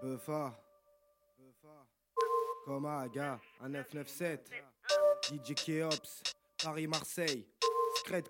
Buffa, Coma, gars, un 997, DJ Keops, Paris-Marseille, Scred